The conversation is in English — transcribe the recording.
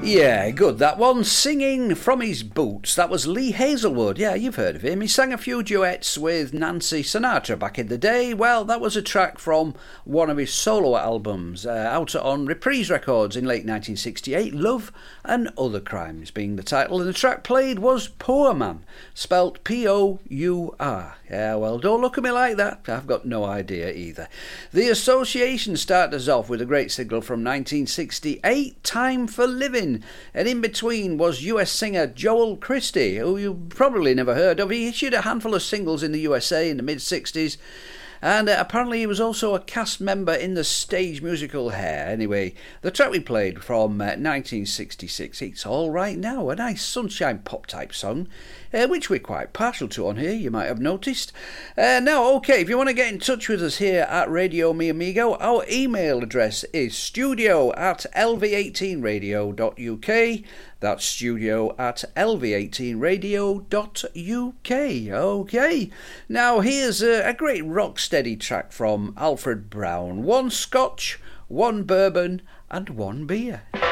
Yeah, good. That one, Singing from His Boots. That was Lee Hazelwood. Yeah, you've heard of him. He sang a few duets with Nancy Sinatra back in the day. Well, that was a track from one of his solo albums, out on Reprise Records in late 1968, Love and Other Crimes being the title. And the track played was Poor Man, spelt P-O-U-R. Yeah, well, don't look at me like that. I've got no idea either. The Association started us off with a great single from 1968, Time for Living. And in between was US singer Joel Christie, who you probably never heard of. He issued a handful of singles in the USA in the mid-60s. And apparently he was also a cast member in the stage musical Hair. Anyway, the track we played from 1966, It's All Right Now, a nice sunshine pop type song, which we're quite partial to on here, you might have noticed. Now, okay, if you want to get in touch with us here at Radio Mi Amigo, our email address is studio@lv18radio.uk. That's studio@lv18radio.uk. Okay, now here's a great rock steady track from Alfred Brown. One scotch, one bourbon and one beer.